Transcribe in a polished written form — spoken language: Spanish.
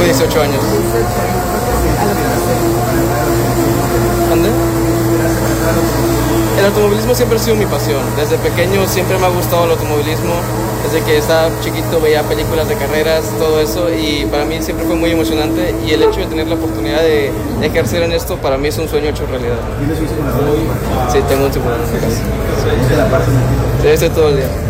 18 años. ¿Dónde? El automovilismo siempre ha sido mi pasión. Desde pequeño siempre me ha gustado el automovilismo. Desde que estaba chiquito veía películas de carreras, todo eso, y para mí siempre fue muy emocionante. Y el hecho de tener la oportunidad de ejercer en esto, para mí es un sueño hecho realidad. ¿Tienes un simulador? Sí, tengo un simulador en casa. Sí, estoy todo el día.